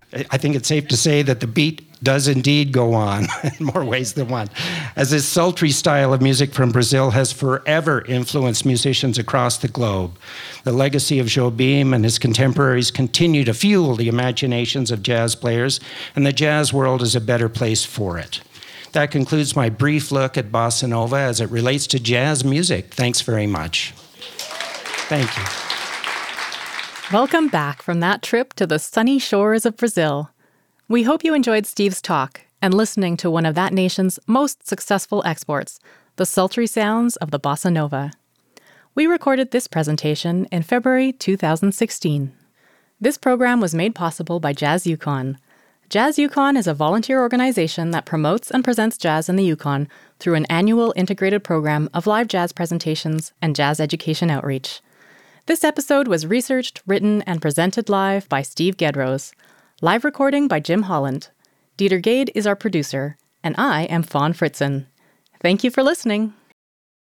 I think it's safe to say that the beat does indeed go on in more ways than one, as this sultry style of music from Brazil has forever influenced musicians across the globe. The legacy of Jobim and his contemporaries continue to fuel the imaginations of jazz players, and the jazz world is a better place for it. That concludes my brief look at bossa nova as it relates to jazz music. Thanks very much. Thank you. Welcome back from that trip to the sunny shores of Brazil. We hope you enjoyed Steve's talk and listening to one of that nation's most successful exports, the sultry sounds of the bossa nova. We recorded this presentation in February 2016. This program was made possible by Jazz Yukon. Jazz Yukon is a volunteer organization that promotes and presents jazz in the Yukon through an annual integrated program of live jazz presentations and jazz education outreach. This episode was researched, written, and presented live by Steve Gedrose. Live recording by Jim Holland. Dieter Gade is our producer, and I am Fawn Fritzen. Thank you for listening.